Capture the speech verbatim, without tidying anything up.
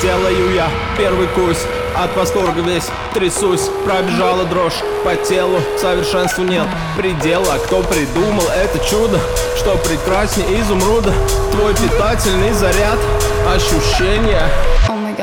Делаю я первый кусь, от восторга весь трясусь. Пробежала дрожь по телу, совершенству нет предела. Кто придумал это чудо, что прекраснее изумруда? Твой питательный заряд, ощущения.